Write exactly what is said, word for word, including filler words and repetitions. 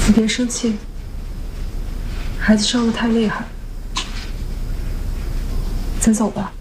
你别生气，孩子伤得太厉害，咱走吧。